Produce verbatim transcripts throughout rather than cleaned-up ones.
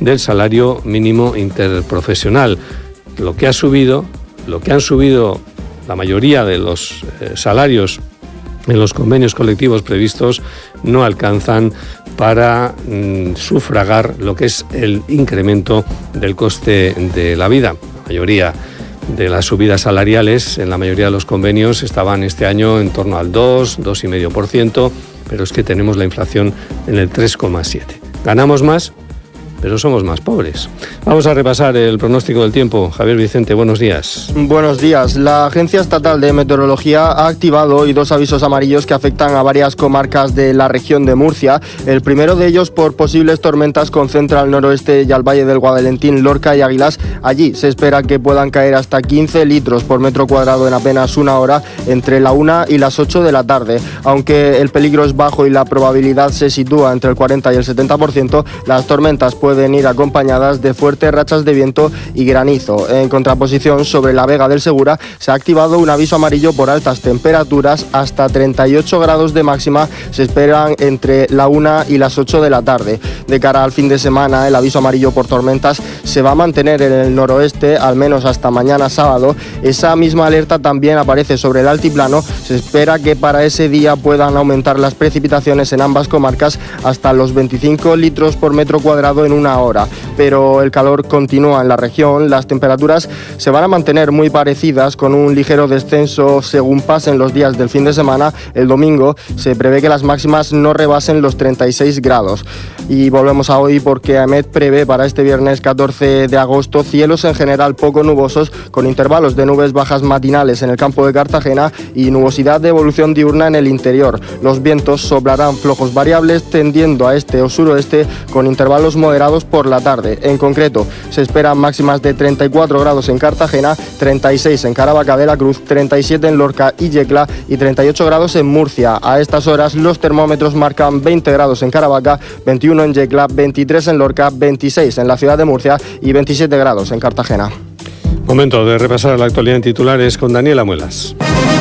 del salario mínimo interprofesional. Lo que ha subido, lo que han subido la mayoría de los eh, salarios en los convenios colectivos previstos no alcanzan para mm, sufragar lo que es el incremento del coste de la vida. La mayoría de las subidas salariales en la mayoría de los convenios estaban este año en torno al dos, dos coma cinco por ciento, pero es que tenemos la inflación en el tres coma siete. Ganamos más, pero somos más pobres. Vamos a repasar el pronóstico del tiempo. Javier Vicente, buenos días. Buenos días. La Agencia Estatal de Meteorología ha activado hoy dos avisos amarillos que afectan a varias comarcas de la región de Murcia. El primero de ellos por posibles tormentas concentra al noroeste y al valle del Guadalentín, Lorca y Águilas. Allí se espera que puedan caer hasta quince litros por metro cuadrado en apenas una hora entre la una y las ocho de la tarde. Aunque el peligro es bajo y la probabilidad se sitúa entre el cuarenta y el setenta por ciento, las tormentas pueden pueden ir acompañadas de fuertes rachas de viento y granizo. En contraposición, sobre la Vega del Segura se ha activado un aviso amarillo por altas temperaturas. Hasta treinta y ocho grados de máxima se esperan entre la una y las ocho de la tarde. De cara al fin de semana, el aviso amarillo por tormentas se va a mantener en el noroeste, al menos hasta mañana sábado. Esa misma alerta también aparece sobre el altiplano. Se espera que para ese día puedan aumentar las precipitaciones en ambas comarcas hasta los veinticinco litros por metro cuadrado en una hora, pero el calor continúa en la región. Las temperaturas se van a mantener muy parecidas, con un ligero descenso según pasen los días del fin de semana. El domingo se prevé que las máximas no rebasen los treinta y seis grados. Y volvemos a hoy porque AEMET prevé para este viernes catorce de agosto cielos en general poco nubosos, con intervalos de nubes bajas matinales en el campo de Cartagena y nubosidad de evolución diurna en el interior. Los vientos soplarán flojos variables tendiendo a este o suroeste, con intervalos moderados por la tarde. En concreto, se esperan máximas de treinta y cuatro grados en Cartagena, treinta y seis en Caravaca de la Cruz, treinta y siete en Lorca y Yecla y treinta y ocho grados en Murcia. A estas horas los termómetros marcan veinte grados en Caravaca, veintiuno en Yecla, veintitrés en Lorca, veintiséis en la ciudad de Murcia y veintisiete grados en Cartagena. Momento de repasar la actualidad en titulares con Daniela Muelas.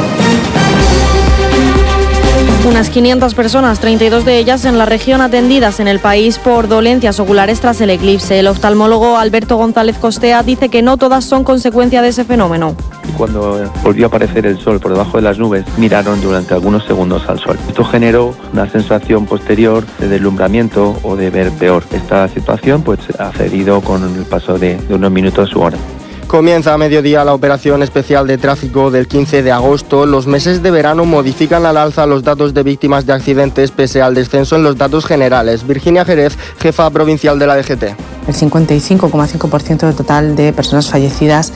Unas quinientas personas, treinta y dos de ellas en la región, atendidas en el país por dolencias oculares tras el eclipse. El oftalmólogo Alberto González Costea dice que no todas son consecuencia de ese fenómeno. Cuando volvió a aparecer el sol por debajo de las nubes, miraron durante algunos segundos al sol. Esto generó una sensación posterior de deslumbramiento o de ver peor. Esta situación pues ha cedido con el paso de, de unos minutos u horas. Comienza a mediodía la operación especial de tráfico del quince de agosto. Los meses de verano modifican al alza los datos de víctimas de accidentes pese al descenso en los datos generales. Virginia Jerez, jefa provincial de la D G T. El cincuenta y cinco coma cinco por ciento del total de personas fallecidas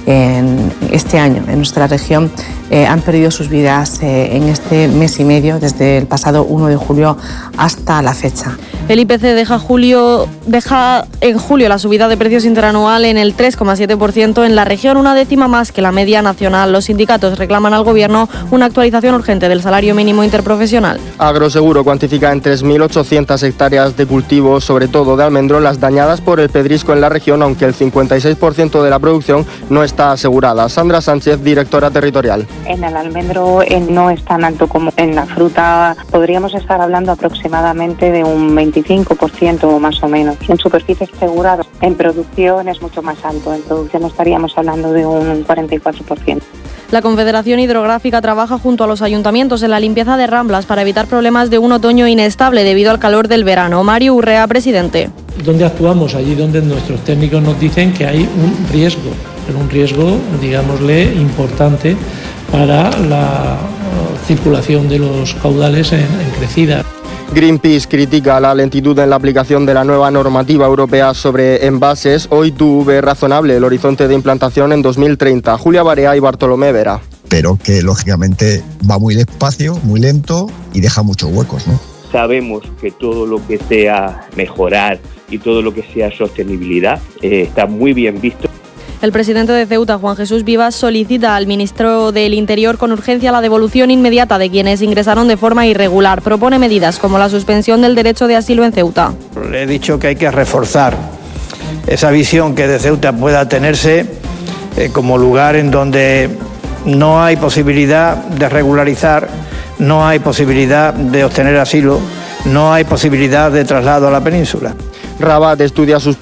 en este año en nuestra región eh, han perdido sus vidas eh, en este mes y medio, desde el pasado uno de julio hasta la fecha. El I P C deja, julio, deja en julio la subida de precios interanual en el tres coma siete por ciento en la región, una décima más que la media nacional. Los sindicatos reclaman al Gobierno una actualización urgente del salario mínimo interprofesional. Agroseguro cuantifica en tres mil ochocientas hectáreas de cultivos, sobre todo de almendro, las dañadas por el pedrisco en la región, aunque el cincuenta y seis por ciento de la producción no está asegurada. Sandra Sánchez, directora territorial. En el almendro no es tan alto como en la fruta. Podríamos estar hablando aproximadamente de un veinticinco por ciento más o menos. En superficies aseguradas, en producción es mucho más alto. En producción estaríamos hablando de un cuarenta y cuatro por ciento. La Confederación Hidrográfica trabaja junto a los ayuntamientos en la limpieza de ramblas para evitar problemas de un otoño inestable debido al calor del verano. Mario Urrea, presidente. ¿Dónde actuamos? Allí donde nuestros técnicos nos dicen que hay un riesgo, pero un riesgo, digámosle, importante para la circulación de los caudales en, en crecida. Greenpeace critica la lentitud en la aplicación de la nueva normativa europea sobre envases. Hoy T U ve razonable el horizonte de implantación en dos mil treinta. Julia Barea y Bartolomé Vera. Pero que lógicamente va muy despacio, muy lento y deja muchos huecos, ¿no? Sabemos que todo lo que sea mejorar y todo lo que sea sostenibilidad eh, está muy bien visto. El presidente de Ceuta, Juan Jesús Vivas, solicita al ministro del Interior con urgencia la devolución inmediata de quienes ingresaron de forma irregular. Propone medidas como la suspensión del derecho de asilo en Ceuta. Le he dicho que hay que reforzar esa visión que de Ceuta pueda tenerse eh, como lugar en donde no hay posibilidad de regularizar, no hay posibilidad de obtener asilo, no hay posibilidad de traslado a la península. Rabat estudia sus